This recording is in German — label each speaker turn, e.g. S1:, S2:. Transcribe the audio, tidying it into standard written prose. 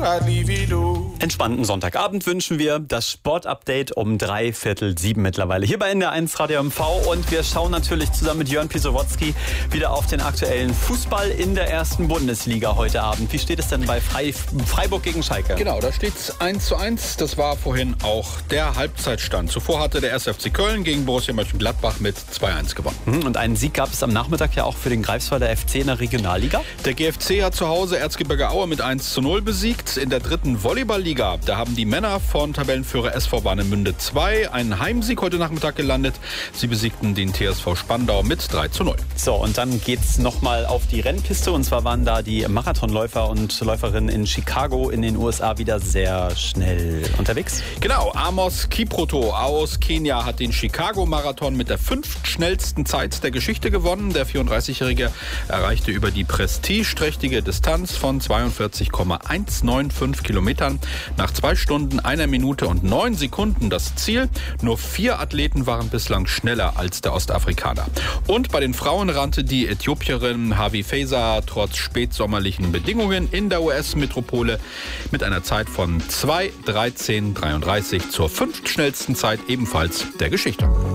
S1: Entspannten Sonntagabend wünschen wir. Das Sportupdate um 6:45 mittlerweile hier bei NDR1 Radio MV. Und wir schauen natürlich zusammen mit Jörn Pisowotzki wieder auf den aktuellen Fußball in der ersten Bundesliga heute Abend. Wie steht es denn bei Freiburg gegen Schalke?
S2: Genau, da steht es 1:1. Das war vorhin auch der Halbzeitstand. Zuvor hatte der 1. FC Köln gegen Borussia Mönchengladbach mit 2:1 gewonnen.
S1: Und einen Sieg gab es am Nachmittag ja auch für den Greifswalder FC in der Regionalliga.
S2: Der GFC hat zu Hause Erzgebirge Aue mit 1:0 besiegt. In der dritten Volleyballliga, da haben die Männer von Tabellenführer SV Warnemünde 2 einen Heimsieg heute Nachmittag gelandet. Sie besiegten den TSV Spandau mit 3:0.
S1: So, und dann geht's nochmal auf die Rennpiste. Und zwar waren da die Marathonläufer und Läuferinnen in Chicago in den USA wieder sehr schnell unterwegs.
S2: Genau, Amos Kipruto aus Kenia hat den Chicago-Marathon mit der 5. schnellsten Zeit der Geschichte gewonnen. Der 34-Jährige erreichte über die prestigeträchtige Distanz von 42,195 Kilometern nach 2 Stunden, 1 Minute und 9 Sekunden das Ziel. Nur 4 Athleten waren bislang schneller als der Ostafrikaner. Und bei den Frauen rannte die Äthiopierin Havi Feza trotz spätsommerlichen Bedingungen in der US-Metropole mit einer Zeit von 2:13:33 zur 5. schnellsten Zeit ebenfalls der Geschichte.